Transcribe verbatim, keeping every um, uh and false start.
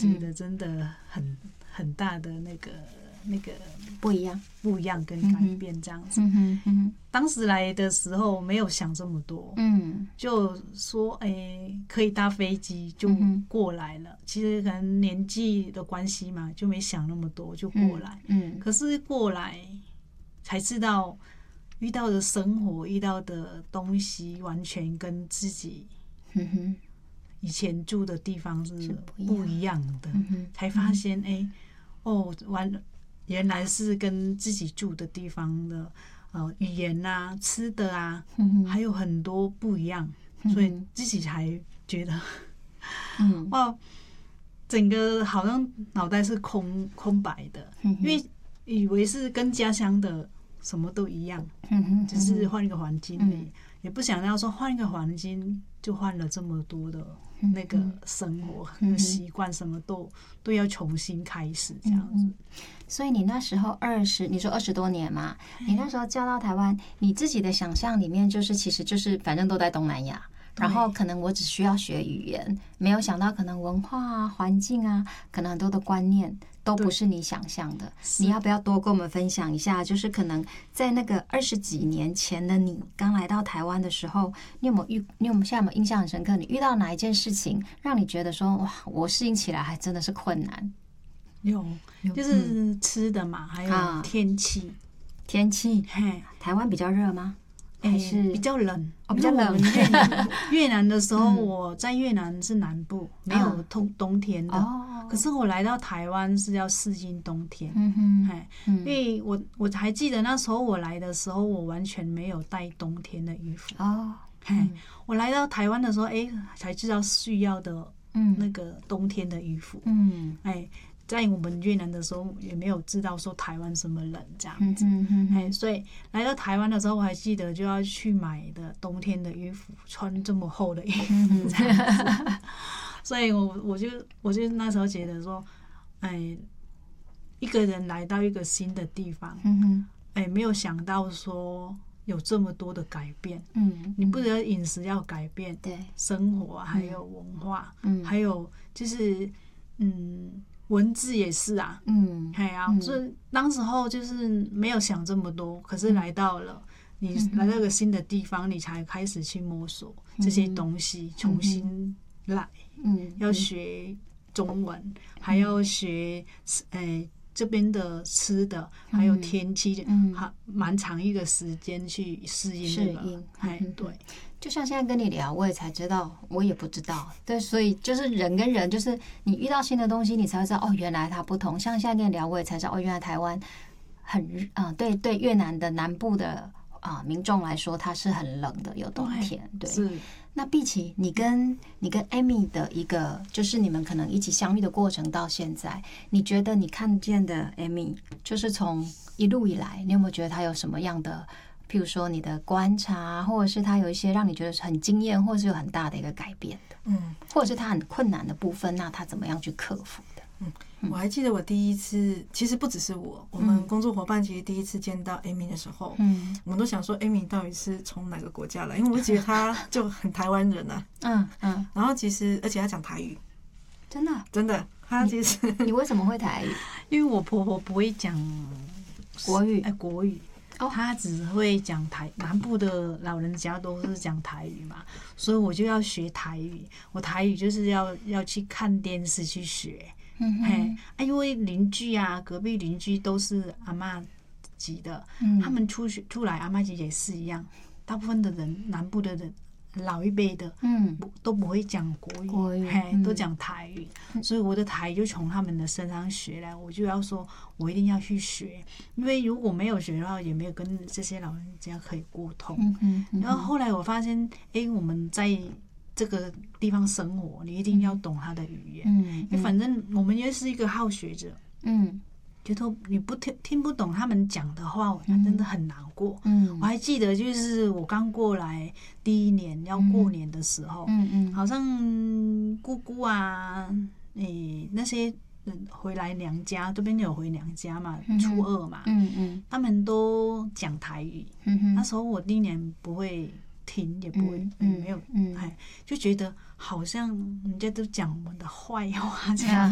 觉得真的很很大的那个那个不一样， 不一样跟改变这样子。 嗯哼嗯哼， 当时来的时候没有想这么多， 嗯， 就说哎、欸、可以搭飞机就过来了。嗯、其实可能年纪的关系嘛，就没想那么多就过来。嗯，嗯可是过来才知道遇到的生活、遇到的东西完全跟自己以前住的地方是不一样的，嗯、才发现哎、欸、哦完了。原来是跟自己住的地方的呃语言啊、吃的啊，嗯、还有很多不一样，嗯、所以自己才觉得，嗯、哇，整个好像脑袋是空空白的，嗯、因为以为是跟家乡的什么都一样，嗯、只是换一个环境而已，嗯、也不想要说换一个环境就换了这么多的那个生活和习惯，什么都都要重新开始这样子。嗯所以你那时候二十，你说二十多年嘛，你那时候嫁到台湾，你自己的想象里面就是，其实就是反正都在东南亚，然后可能我只需要学语言，没有想到可能文化啊、环境啊，可能很多的观念都不是你想象的。你要不要多跟我们分享一下？就是可能在那个二十几年前的你刚来到台湾的时候，你有没有遇？你有没有现在有没有印象很深刻？你遇到哪一件事情让你觉得说哇，我适应起来还真的是困难？ 有，就是吃的嘛，嗯、还有天气。啊、 天气，台湾比较热吗？还是比较冷？ 哦，比较冷。 越南越南的时候，嗯、我在越南是南部，没有冬冬天的。哦。可是我来到台湾是要适应冬天。嗯哼。嗯、因为我我还记得那时候我来的时候，我完全没有带冬天的衣服。哦。嗯、我来到台湾的时候，哎，才知道需要的那个冬天的衣服。嗯。哎。在我们越南的时候，也没有知道说台湾什么冷这样子，嗯嗯嗯、所以来到台湾的时候，我还记得就要去买的冬天的衣服，穿这么厚的衣服这样子。所以我我就我就那时候觉得说，哎，一个人来到一个新的地方，嗯、哎，没有想到说有这么多的改变。嗯，你不只要饮食要改变，对，生活还有文化，嗯，还有就是嗯。文字也是啊，嗯，哎呀、啊，所以当时候就是没有想这么多，可是来到了、嗯、你来到一个新的地方，你才开始去摸索这些东西，嗯、重新来，嗯，要学中文，嗯、还要学，哎，这边的吃的，嗯、还有天气，嗯，还蛮长一个时间去适应这个，适应，哎，对。 就像现在跟你聊，我也才知道，我也不知道，对，所以就是人跟人，就是你遇到新的东西，你才会知道哦，原来它不同。像现在跟你聊，我也才知道哦，原来台湾很啊、呃，对对，越南的南部的啊、呃、民众来说，它是很冷的，有冬天。对，是。那碧琪，你跟你跟 Amy 的一个，就是你们可能一起相遇的过程到现在，你觉得你看见的 Amy， 就是从一路以来，你有没有觉得她有什么样的？譬如说你的观察，或者是他有一些让你觉得很惊艳，或者是有很大的一个改变的，嗯，或者是他很困难的部分，那他怎么样去克服的？ 嗯，我还记得我第一次，其实不只是我，我们工作伙伴其实第一次见到 Amy 的时候，嗯，我们都想说 Amy 到底是从哪个国家来，因为我觉得他就很台湾人啊，嗯嗯，然后其实而且他讲台语， 真的真的，他其实你, 你为什么会台语？ 因为我婆婆不会讲国语， 哎，国语。他只会讲台，南部的老人家都是讲台语嘛，所以我就要学台语。我台语就是要要去看电视去学，嗯嘿，啊，因为邻居啊，隔壁邻居都是阿嬷级的，嗯、他们出去出来，阿嬷级也是一样。大部分的人，南部的人，老一辈的，嗯，都不会讲国语，国语嘿，嗯、都讲台语，所以我的台语就从他们的身上学来。我就要说，我一定要去学，因为如果没有学的话，也没有跟这些老人家可以沟通。嗯嗯嗯、然后后来我发现，哎、欸，我们在这个地方生活，你一定要懂他的语言，嗯嗯、因为反正我们也是一个好学者，嗯。觉得你不听听不懂他们讲的话，我真的很难过。嗯，我还记得，就是我刚过来第一年要过年的时候，嗯嗯，好像姑姑啊，诶、欸、那些人回来娘家，这边有回娘家嘛，嗯、初二嘛，嗯嗯，他们都讲台语。嗯那时候我第一年不会听，也不会，嗯、没有，嗯，就觉得好像人家都讲我们的坏话这样。